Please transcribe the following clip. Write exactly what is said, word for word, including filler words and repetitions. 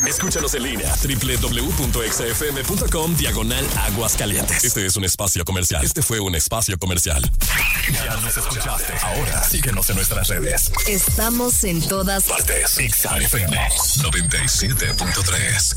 Escúchanos en línea, doble u doble u doble u punto exa efe eme punto com, diagonal Aguascalientes. Este es un espacio comercial. Este fue un espacio comercial. Ya nos escuchaste. Ahora síguenos en nuestras redes. Estamos en todas partes. Exa F M noventa y siete punto tres.